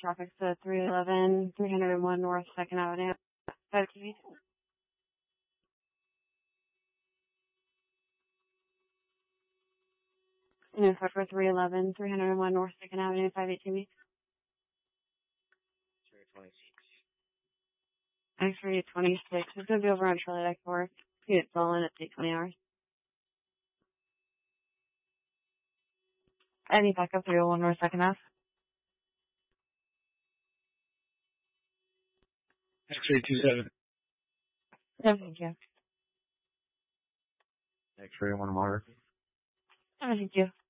traffic to 311, 301 North 2nd Avenue. 5 TV. No, for 311, 301 North 2nd Avenue, 582B. 326. X-ray 26. It's going to be over on Charlie Deck 4. It's all in at 20 hours. Any backup 301 North 2nd Ave. X-ray 27. No, thank you. X-ray 1 Water. No, thank you.